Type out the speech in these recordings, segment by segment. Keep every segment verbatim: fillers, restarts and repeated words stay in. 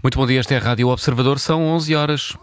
Muito bom dia, esta é a Rádio Observador, são onze horas.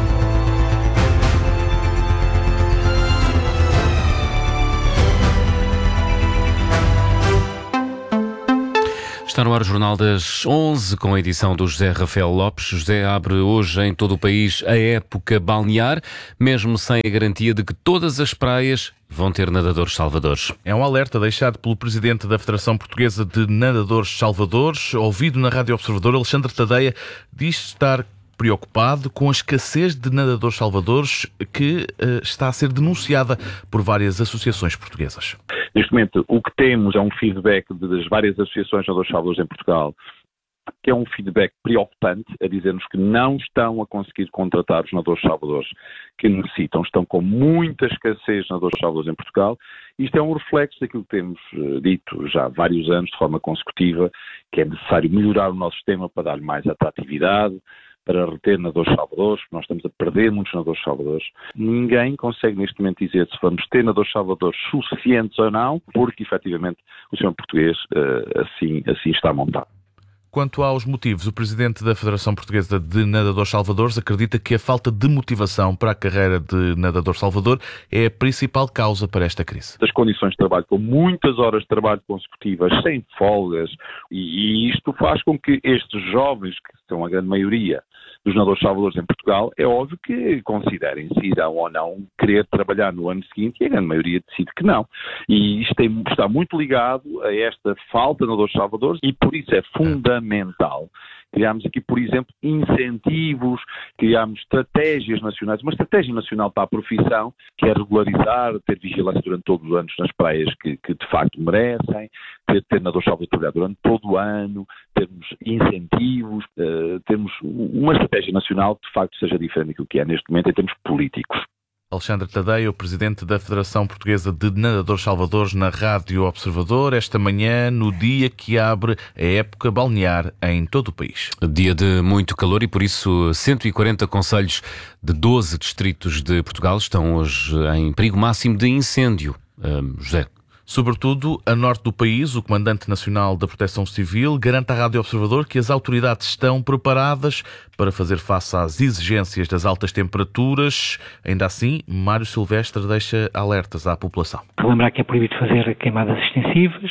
Está no ar o Jornal das onze, com a edição do José Rafael Lopes. José abre hoje em todo o país a época balnear, mesmo sem a garantia de que todas as praias vão ter nadadores salvadores. É um alerta deixado pelo presidente da Federação Portuguesa de Nadadores Salvadores. Ouvido na Rádio Observador, Alexandre Tadeia diz estar preocupado com a escassez de nadadores salvadores que uh, está a ser denunciada por várias associações portuguesas. Neste momento, o que temos é um feedback das várias associações de nadadores salvadores em Portugal, que é um feedback preocupante, a dizer-nos que não estão a conseguir contratar os nadadores salvadores que necessitam. Estão com muita escassez de nadadores salvadores em Portugal. Isto é um reflexo daquilo que temos uh, dito já há vários anos, de forma consecutiva, que é necessário melhorar o nosso sistema para dar mais atratividade, para reter nadadores salvadores, porque nós estamos a perder muitos nadadores salvadores. Ninguém consegue neste momento dizer se vamos ter nadadores salvadores suficientes ou não, porque efetivamente o sistema português uh, assim, assim está montado. Quanto aos motivos, o presidente da Federação Portuguesa de Nadadores Salvadores acredita que a falta de motivação para a carreira de nadador salvador é a principal causa para esta crise. As condições de trabalho, com muitas horas de trabalho consecutivas, sem folgas, e, e isto faz com que estes jovens, que são a grande maioria dos nadadores salvadores em Portugal, é óbvio que considerem se irão ou não querer trabalhar no ano seguinte, e a grande maioria decide que não. E isto tem, está muito ligado a esta falta de nadadores salvadores, e por isso é fundamental criámos aqui, por exemplo, incentivos, criámos estratégias nacionais, uma estratégia nacional para a profissão, que é regularizar, ter vigilância durante todos os anos nas praias que, que de facto merecem, ter, ter nadadores salvadores trabalhar durante todo o ano, termos incentivos, uh, termos uma estratégia nacional que de facto seja diferente daquilo que é neste momento em termos políticos. Alexandre Tadeia, o presidente da Federação Portuguesa de Nadadores Salvadores, na Rádio Observador, esta manhã, no dia que abre a época balnear em todo o país. Dia de muito calor e, por isso, cento e quarenta concelhos de doze distritos de Portugal estão hoje em perigo máximo de incêndio. Um, José. Sobretudo a norte do país, o Comandante Nacional da Proteção Civil garante à Rádio Observador que as autoridades estão preparadas para fazer face às exigências das altas temperaturas. Ainda assim, Mário Silvestre deixa alertas à população. Relembrar que é proibido fazer queimadas extensivas.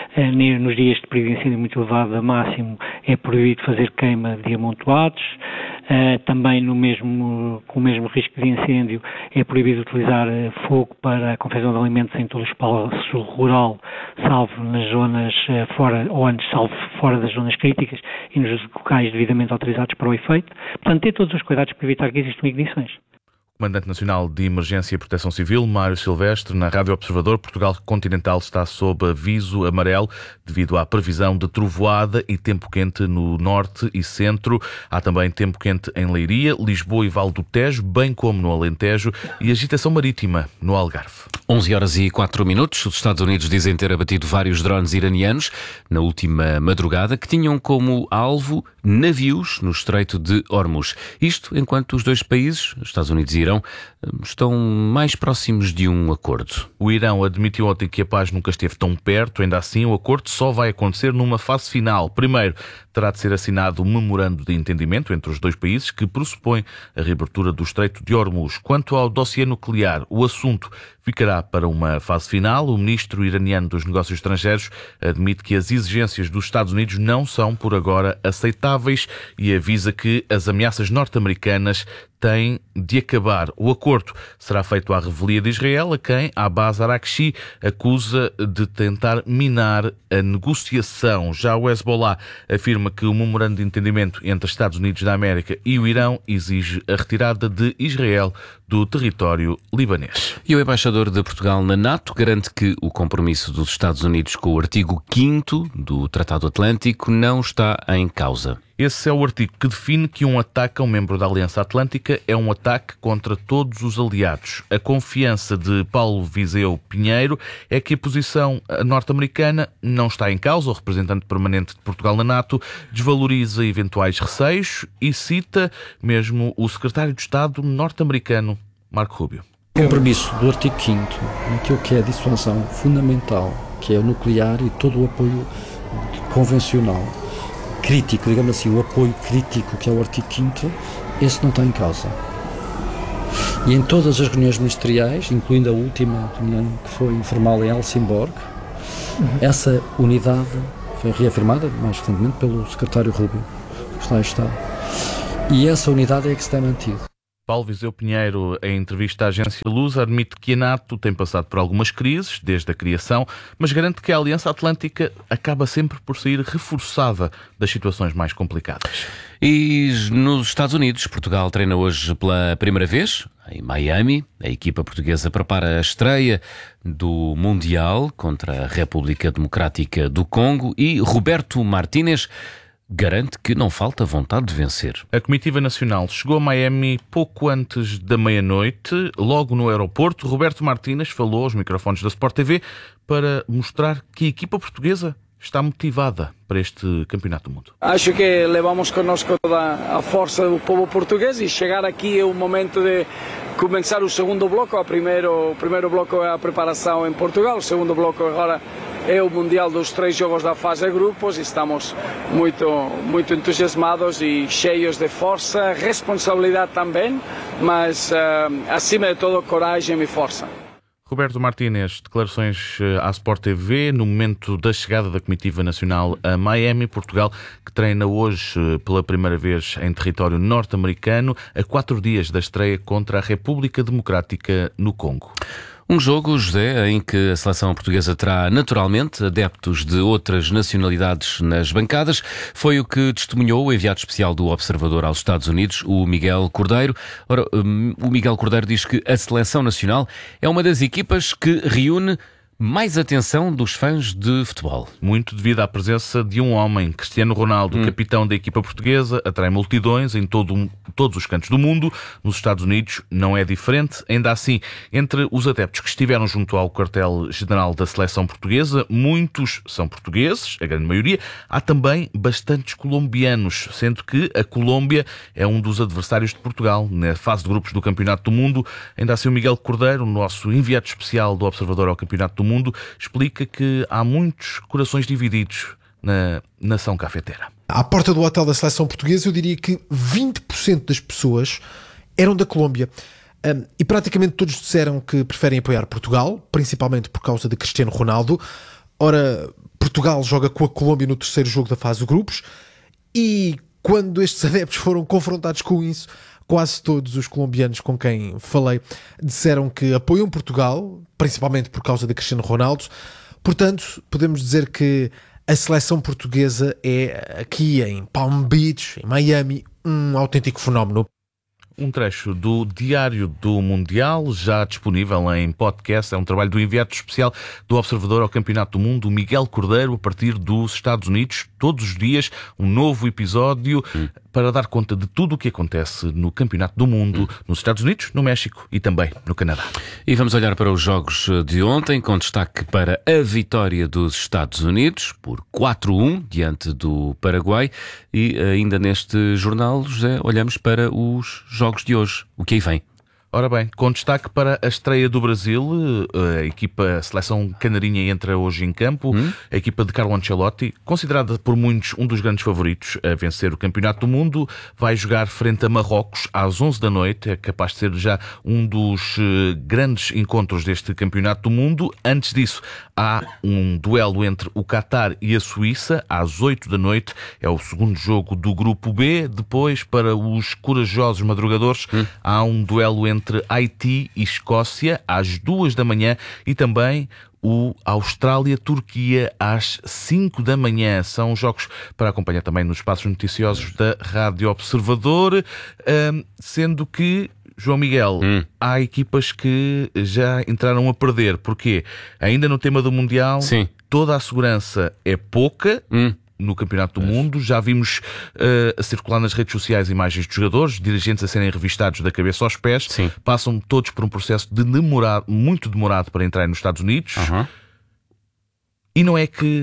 Nos dias de período de incêndio muito elevado a máximo é proibido fazer queima de amontoados. Também no mesmo, com o mesmo risco de incêndio é proibido utilizar fogo para a confecção de alimentos em todo o espaço rural, salvo nas zonas fora, ou antes salvo fora das zonas críticas e nos locais devidamente autorizados para o efeito. Portanto, ter todos os cuidados para evitar que existam ignições. Comandante Nacional de Emergência e Proteção Civil, Mário Silvestre, na Rádio Observador. Portugal continental está sob aviso amarelo devido à previsão de trovoada e tempo quente no norte e centro. Há também tempo quente em Leiria, Lisboa e Vale do Tejo, bem como no Alentejo, e agitação marítima no Algarve. onze horas e quatro minutos. Os Estados Unidos dizem ter abatido vários drones iranianos na última madrugada que tinham como alvo navios no Estreito de Hormuz. Isto enquanto os dois países, Estados Unidos e Irão, estão mais próximos de um acordo. O Irão admitiu ontem que a paz nunca esteve tão perto. Ainda assim, o acordo só vai acontecer numa fase final. Primeiro, terá de ser assinado um memorando de entendimento entre os dois países que pressupõe a reabertura do Estreito de Hormuz. Quanto ao dossiê nuclear, o assunto ficará para uma fase final. O ministro iraniano dos Negócios Estrangeiros admite que as exigências dos Estados Unidos não são, por agora, aceitáveis e avisa que as ameaças norte-americanas têm de acabar. O acordo será feito à revelia de Israel, a quem Abbas Araghchi acusa de tentar minar a negociação. Já o Hezbollah afirma que o memorando de entendimento entre Estados Unidos da América e o Irão exige a retirada de Israel do território libanês. E o embaixador de Portugal na NATO garante que o compromisso dos Estados Unidos com o artigo quinto do Tratado Atlântico não está em causa. Esse é o artigo que define que um ataque a um membro da Aliança Atlântica é um ataque contra todos os aliados. A confiança de Paulo Viseu Pinheiro é que a posição norte-americana não está em causa. O representante permanente de Portugal na NATO desvaloriza eventuais receios e cita mesmo o secretário de Estado norte-americano, Marco Rubio. O compromisso do artigo quinto, naquilo que é a dissuasão fundamental, que é o nuclear e todo o apoio convencional, crítico, digamos assim, o apoio crítico, que é o artigo quinto, esse não está em causa. E em todas as reuniões ministeriais, incluindo a última reunião que foi informal em Helsingborg, uhum. essa unidade foi reafirmada, mais recentemente, pelo secretário Rubio, que lá está. E essa unidade é que se tem mantido. Paulo Viseu Pinheiro, em entrevista à agência Lusa, admite que a NATO tem passado por algumas crises, desde a criação, mas garante que a Aliança Atlântica acaba sempre por sair reforçada das situações mais complicadas. E nos Estados Unidos, Portugal treina hoje pela primeira vez, em Miami. A equipa portuguesa prepara a estreia do Mundial contra a República Democrática do Congo e Roberto Martínez garante que não falta vontade de vencer. A comitiva nacional chegou a Miami pouco antes da meia-noite. Logo no aeroporto, Roberto Martínez falou aos microfones da Sport T V para mostrar que a equipa portuguesa está motivada para este Campeonato do Mundo. Acho que levamos connosco toda a força do povo português e chegar aqui é o momento de começar o segundo bloco. O primeiro, o primeiro bloco é a preparação em Portugal, o segundo bloco agora é o Mundial dos três jogos da fase de grupos e estamos muito, muito entusiasmados e cheios de força, responsabilidade também, mas uh, acima de tudo coragem e força. Roberto Martínez, declarações à Sport T V no momento da chegada da comitiva nacional a Miami, Portugal, que treina hoje pela primeira vez em território norte-americano, a quatro dias da estreia contra a República Democrática no Congo. Um jogo, José, em que a seleção portuguesa terá naturalmente adeptos de outras nacionalidades nas bancadas. Foi o que testemunhou o enviado especial do Observador aos Estados Unidos, o Miguel Cordeiro. Ora, o Miguel Cordeiro diz que a seleção nacional é uma das equipas que reúne mais atenção dos fãs de futebol. Muito devido à presença de um homem, Cristiano Ronaldo, hum. capitão da equipa portuguesa, atrai multidões em todo, todos os cantos do mundo. Nos Estados Unidos não é diferente. Ainda assim, entre os adeptos que estiveram junto ao quartel-general da seleção portuguesa, muitos são portugueses, a grande maioria. Há também bastantes colombianos, sendo que a Colômbia é um dos adversários de Portugal na fase de grupos do Campeonato do Mundo. Ainda assim, o Miguel Cordeiro, nosso enviado especial do Observador ao Campeonato do Mundo, explica que há muitos corações divididos na nação cafeteira. À porta do hotel da seleção portuguesa, eu diria que vinte por cento das pessoas eram da Colômbia. Um, e praticamente todos disseram que preferem apoiar Portugal, principalmente por causa de Cristiano Ronaldo. Ora, Portugal joga com a Colômbia no terceiro jogo da fase de grupos e quando estes adeptos foram confrontados com isso, quase todos os colombianos com quem falei disseram que apoiam Portugal, principalmente por causa de Cristiano Ronaldo. Portanto, podemos dizer que a seleção portuguesa é, aqui em Palm Beach, em Miami, um autêntico fenómeno. Um trecho do Diário do Mundial, já disponível em podcast. É um trabalho do enviado especial do Observador ao Campeonato do Mundo, Miguel Cordeiro, a partir dos Estados Unidos. Todos os dias, um novo episódio hum. para dar conta de tudo o que acontece no Campeonato do Mundo, hum. nos Estados Unidos, no México e também no Canadá. E vamos olhar para os jogos de ontem, com destaque para a vitória dos Estados Unidos por quatro a um diante do Paraguai. E ainda neste jornal, José, olhamos para os jogos de hoje. O que aí vem? Ora bem, com destaque para a estreia do Brasil, a equipa, a seleção canarinha entra hoje em campo, hum? a equipa de Carlo Ancelotti, considerada por muitos um dos grandes favoritos a vencer o Campeonato do Mundo, vai jogar frente a Marrocos às onze da noite, é capaz de ser já um dos grandes encontros deste Campeonato do Mundo. Antes disso, há um duelo entre o Qatar e a Suíça, às oito da noite, é o segundo jogo do Grupo B. Depois, para os corajosos madrugadores, hum? há um duelo entre entre Haiti e Escócia às duas da manhã e também o Austrália-Turquia às cinco da manhã. São jogos para acompanhar também nos espaços noticiosos da Rádio Observador, sendo que, João Miguel, hum. há equipas que já entraram a perder. Porquê? Ainda no tema do Mundial, Sim. toda a segurança é pouca. Hum. No Campeonato do Mundo, já vimos uh, a circular nas redes sociais imagens de jogadores, dirigentes a serem revistados da cabeça aos pés. Sim. Passam todos por um processo de demorado, muito demorado para entrar nos Estados Unidos. Uhum. E não é que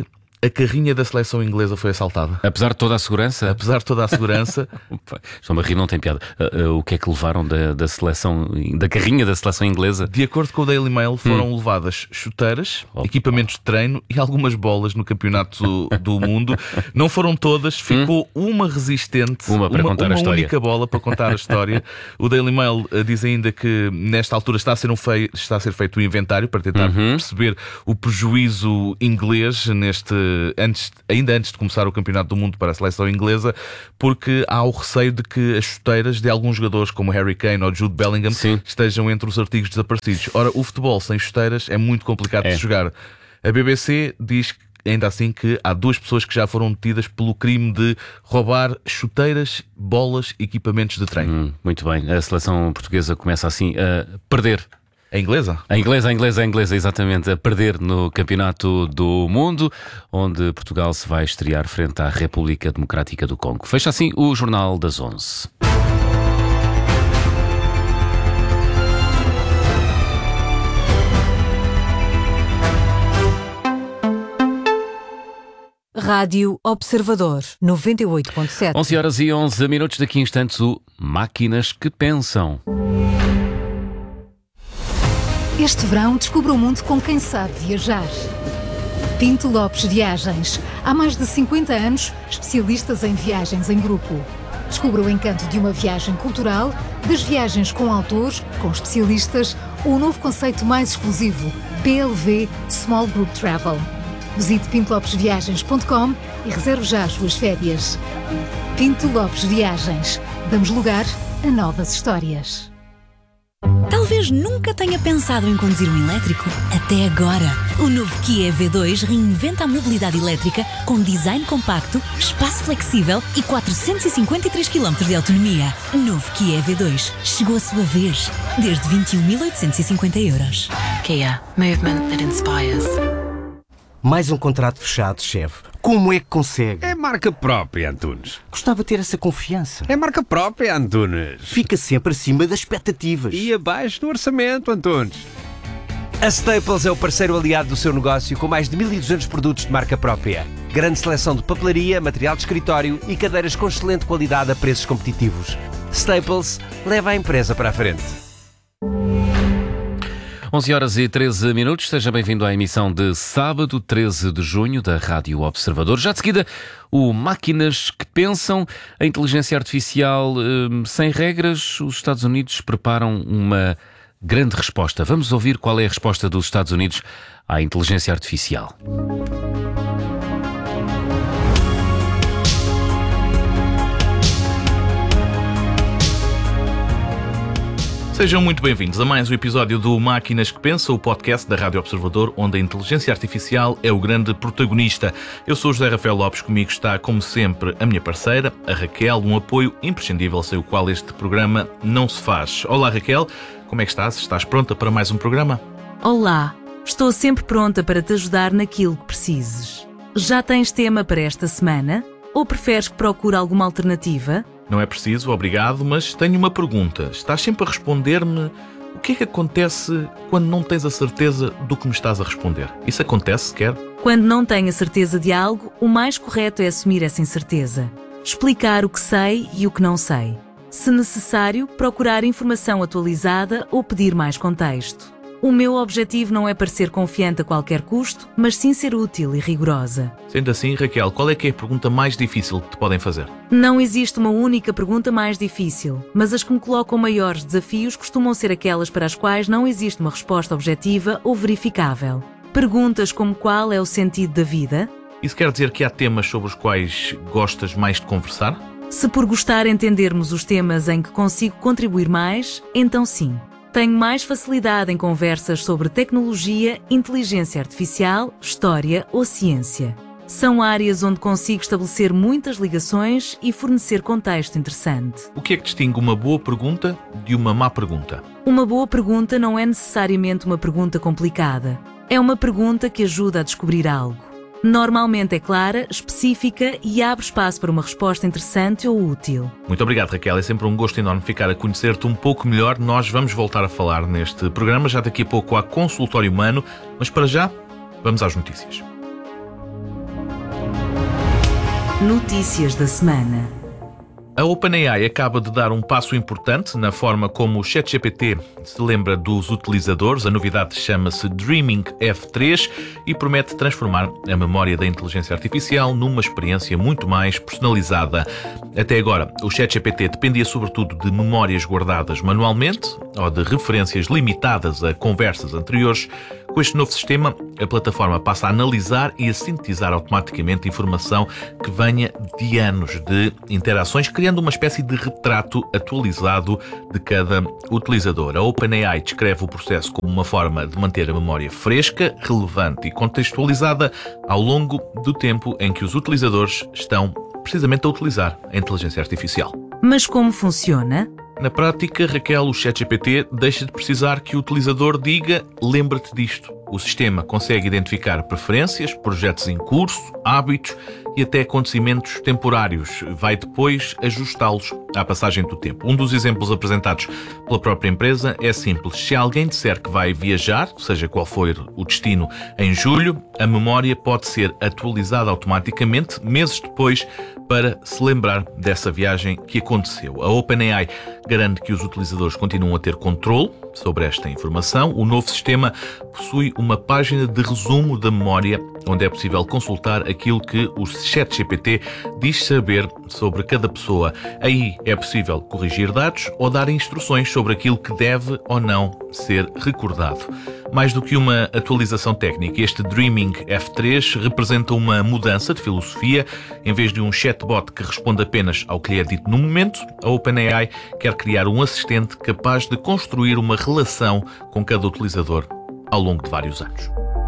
A carrinha da seleção inglesa foi assaltada. Apesar de toda a segurança? Apesar de toda a segurança. João Barri não tem piada. Uh, uh, o que é que levaram da, da seleção, da carrinha da seleção inglesa? De acordo com o Daily Mail, foram hum. levadas chuteiras, oh. equipamentos de treino e algumas bolas no campeonato do mundo. Não foram todas, ficou hum. uma resistente, uma, para uma, contar uma a história. única bola para contar a história. O Daily Mail uh, diz ainda que nesta altura está a ser, um fei- está a ser feito o um inventário para tentar uhum. perceber o prejuízo inglês neste, antes, ainda antes de começar o campeonato do mundo para a seleção inglesa, porque há o receio de que as chuteiras de alguns jogadores como Harry Kane ou Jude Bellingham Sim. estejam entre os artigos desaparecidos. Ora, o futebol sem chuteiras é muito complicado é. de jogar. A B B C diz ainda assim que há duas pessoas que já foram detidas pelo crime de roubar chuteiras, bolas e equipamentos de treino. Hum, muito bem. A seleção portuguesa começa assim a perder. A inglesa? A inglesa, a inglesa, a inglesa, exatamente, a perder no Campeonato do Mundo, onde Portugal se vai estrear frente à República Democrática do Congo. Fecha assim o Jornal das onze. Rádio Observador, noventa e oito ponto sete. onze horas e onze minutos, daqui a instantes o Máquinas que Pensam. Este verão descubra o mundo com quem sabe viajar. Pinto Lopes Viagens. Há mais de cinquenta anos, especialistas em viagens em grupo. Descubra o encanto de uma viagem cultural, das viagens com autores, com especialistas, ou o novo conceito mais exclusivo, P L V Small Group Travel. Visite pinto lopes viagens ponto com e reserve já as suas férias. Pinto Lopes Viagens. Damos lugar a novas histórias. Talvez nunca tenha pensado em conduzir um elétrico. Até agora. O novo Kia E V dois reinventa a mobilidade elétrica com design compacto, espaço flexível e quatrocentos e cinquenta e três quilómetros de autonomia. Novo Kia E V dois. Chegou a sua vez. Desde vinte e um mil oitocentos e cinquenta euros. Kia. Movement that inspires. Mais um contrato fechado, chefe. Como é que consegue? É marca própria, Antunes. Gostava de ter essa confiança. É marca própria, Antunes. Fica sempre acima das expectativas. E abaixo do orçamento, Antunes. A Staples é o parceiro aliado do seu negócio com mais de mil e duzentos produtos de marca própria. Grande seleção de papelaria, material de escritório e cadeiras com excelente qualidade a preços competitivos. Staples leva a empresa para a frente. onze horas e treze minutos, seja bem-vindo à emissão de sábado, treze de junho, da Rádio Observador. Já de seguida, o Máquinas que Pensam, a inteligência artificial eh, sem regras. Os Estados Unidos preparam uma grande resposta. Vamos ouvir qual é a resposta dos Estados Unidos à inteligência artificial. Sejam muito bem-vindos a mais um episódio do Máquinas que Pensam, o podcast da Rádio Observador, onde a inteligência artificial é o grande protagonista. Eu sou o José Rafael Lopes, comigo está, como sempre, a minha parceira, a Raquel, um apoio imprescindível sem o qual este programa não se faz. Olá, Raquel, como é que estás? Estás pronta para mais um programa? Olá, estou sempre pronta para te ajudar naquilo que precises. Já tens tema para esta semana? Ou preferes que procure alguma alternativa? Não é preciso, obrigado, mas tenho uma pergunta. Estás sempre a responder-me o que é que acontece quando não tens a certeza do que me estás a responder? Isso acontece sequer? Quando não tenho a certeza de algo, o mais correto é assumir essa incerteza. Explicar o que sei e o que não sei. Se necessário, procurar informação atualizada ou pedir mais contexto. O meu objetivo não é parecer confiante a qualquer custo, mas sim ser útil e rigorosa. Sendo assim, Raquel, qual é que é a pergunta mais difícil que te podem fazer? Não existe uma única pergunta mais difícil, mas as que me colocam maiores desafios costumam ser aquelas para as quais não existe uma resposta objetiva ou verificável. Perguntas como qual é o sentido da vida? Isso quer dizer que há temas sobre os quais gostas mais de conversar? Se por gostar entendermos os temas em que consigo contribuir mais, então sim. Tenho mais facilidade em conversas sobre tecnologia, inteligência artificial, história ou ciência. São áreas onde consigo estabelecer muitas ligações e fornecer contexto interessante. O que é que distingue uma boa pergunta de uma má pergunta? Uma boa pergunta não é necessariamente uma pergunta complicada. É uma pergunta que ajuda a descobrir algo. Normalmente é clara, específica e abre espaço para uma resposta interessante ou útil. Muito obrigado, Raquel. É sempre um gosto enorme ficar a conhecer-te um pouco melhor. Nós vamos voltar a falar neste programa, já daqui a pouco há Consultório Humano, mas para já, vamos às notícias. Notícias da semana. A OpenAI acaba de dar um passo importante na forma como o ChatGPT se lembra dos utilizadores. A novidade chama-se Dreaming F três e promete transformar a memória da inteligência artificial numa experiência muito mais personalizada. Até agora, o ChatGPT dependia sobretudo de memórias guardadas manualmente ou de referências limitadas a conversas anteriores. Com este novo sistema, a plataforma passa a analisar e a sintetizar automaticamente informação que venha de anos de interações, criando uma espécie de retrato atualizado de cada utilizador. A OpenAI descreve o processo como uma forma de manter a memória fresca, relevante e contextualizada ao longo do tempo em que os utilizadores estão precisamente a utilizar a inteligência artificial. Mas como funciona? Na prática, Raquel, o ChatGPT deixa de precisar que o utilizador diga "lembra-te disto". O sistema consegue identificar preferências, projetos em curso, hábitos e até acontecimentos temporários. Vai depois ajustá-los à passagem do tempo. Um dos exemplos apresentados pela própria empresa é simples. Se alguém disser que vai viajar, seja qual for o destino, em julho, a memória pode ser atualizada automaticamente meses depois para se lembrar dessa viagem que aconteceu. A OpenAI garante que os utilizadores continuam a ter controle sobre esta informação. O novo sistema possui uma página de resumo da memória, onde é possível consultar aquilo que o ChatGPT diz saber sobre cada pessoa. Aí é possível corrigir dados ou dar instruções sobre aquilo que deve ou não ser recordado. Mais do que uma atualização técnica, este Dreaming F três representa uma mudança de filosofia. Em vez de um chatbot que responde apenas ao que lhe é dito no momento, a OpenAI quer criar um assistente capaz de construir uma relação com cada utilizador ao longo de vários anos.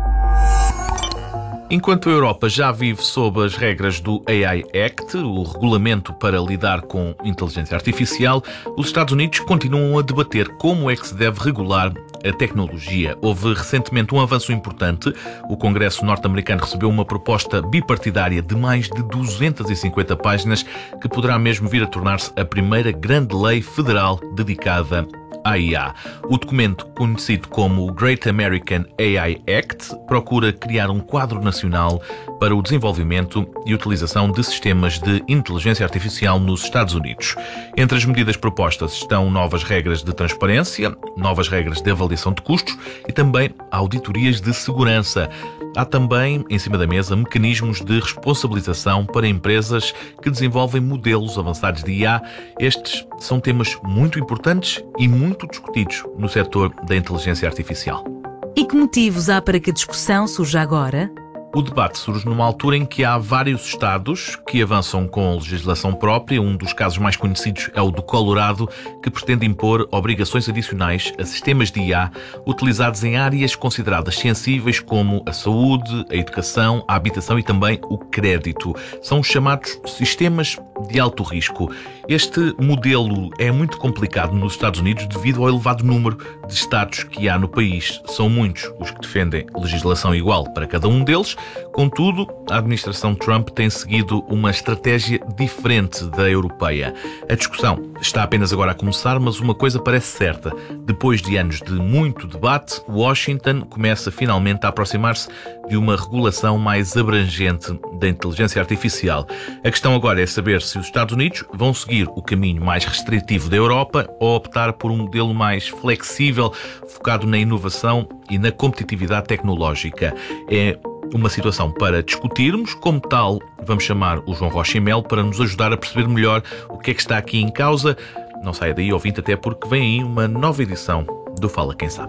Enquanto a Europa já vive sob as regras do A I Act, o regulamento para lidar com inteligência artificial, os Estados Unidos continuam a debater como é que se deve regular a tecnologia. Houve recentemente um avanço importante. O Congresso norte-americano recebeu uma proposta bipartidária de mais de duzentas e cinquenta páginas que poderá mesmo vir a tornar-se a primeira grande lei federal dedicada à I A. O documento, conhecido como o Great American A I Act, procura criar um quadro nacional para o desenvolvimento e utilização de sistemas de inteligência artificial nos Estados Unidos. Entre as medidas propostas estão novas regras de transparência, novas regras de avaliação de custos e também auditorias de segurança. Há também, em cima da mesa, mecanismos de responsabilização para empresas que desenvolvem modelos avançados de I A. Estes são temas muito importantes e muito discutidos no setor da inteligência artificial. E que motivos há para que a discussão surja agora? O debate surge numa altura em que há vários estados que avançam com legislação própria. Um dos casos mais conhecidos é o do Colorado, que pretende impor obrigações adicionais a sistemas de I A utilizados em áreas consideradas sensíveis como a saúde, a educação, a habitação e também o crédito. São os chamados sistemas de alto risco. Este modelo é muito complicado nos Estados Unidos devido ao elevado número de estados que há no país. São muitos os que defendem legislação igual para cada um deles. Contudo, a administração Trump tem seguido uma estratégia diferente da europeia. A discussão está apenas agora a começar, mas uma coisa parece certa. Depois de anos de muito debate, Washington começa finalmente a aproximar-se de uma regulação mais abrangente da inteligência artificial. A questão agora é saber se os Estados Unidos vão seguir o caminho mais restritivo da Europa ou optar por um modelo mais flexível, focado na inovação e na competitividade tecnológica. É uma situação para discutirmos. Como tal, vamos chamar o João Rocha e Melo para nos ajudar a perceber melhor o que é que está aqui em causa. Não saia daí, ouvinte, até porque vem aí uma nova edição do Fala Quem Sabe.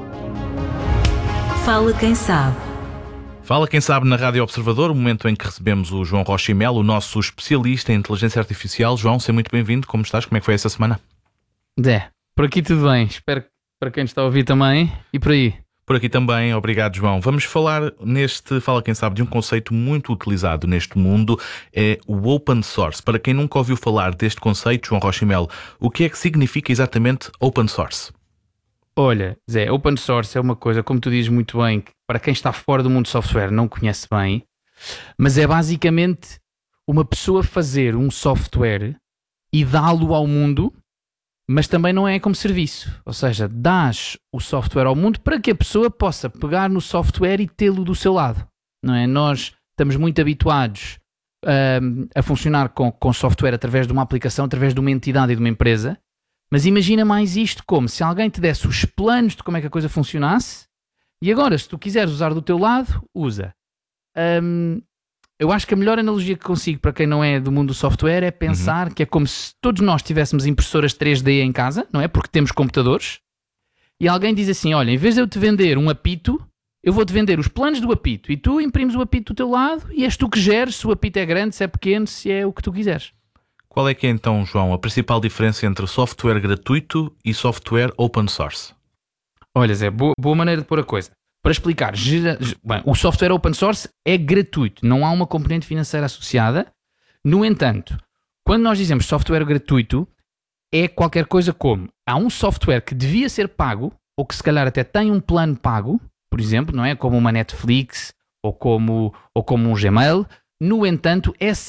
Fala Quem Sabe. Fala Quem Sabe na Rádio Observador, o momento em que recebemos o João Rocha e Melo, o nosso especialista em inteligência artificial. João, seja muito bem-vindo. Como estás? Como é que foi essa semana? É, por aqui tudo bem. Espero que para quem está a ouvir também e por aí. Por aqui também, obrigado, João. Vamos falar neste Fala Quem Sabe de um conceito muito utilizado neste mundo, é o open source. Para quem nunca ouviu falar deste conceito, João Rocha e Melo, o que é que significa exatamente open source? Olha, Zé, open source é uma coisa, como tu dizes muito bem, que para quem está fora do mundo do software não conhece bem, mas é basicamente uma pessoa fazer um software e dá-lo ao mundo, mas também não é como serviço. Ou seja, dás o software ao mundo para que a pessoa possa pegar no software e tê-lo do seu lado. Não é? Nós estamos muito habituados uh, a funcionar com, com software através de uma aplicação, através de uma entidade e de uma empresa, mas imagina mais isto como se alguém te desse os planos de como é que a coisa funcionasse e agora, se tu quiseres usar do teu lado, usa. Um, eu acho que a melhor analogia que consigo para quem não é do mundo do software é pensar uhum. que é como se todos nós tivéssemos impressoras três D em casa, não é? Porque temos computadores, e alguém diz assim, olha, em vez de eu te vender um apito, eu vou-te vender os planos do apito, e tu imprimes o apito do teu lado e és tu que geres se o apito é grande, se é pequeno, se é o que tu quiseres. Qual é que é então, João, a principal diferença entre software gratuito e software open source? Olha, Zé, boa, boa maneira de pôr a coisa. Para explicar, bem, o software open source é gratuito, não há uma componente financeira associada. No entanto, quando nós dizemos software gratuito, é qualquer coisa como, há um software que devia ser pago, ou que se calhar até tem um plano pago, por exemplo, não é? Como uma Netflix, ou como, ou como um Gmail. No entanto, esse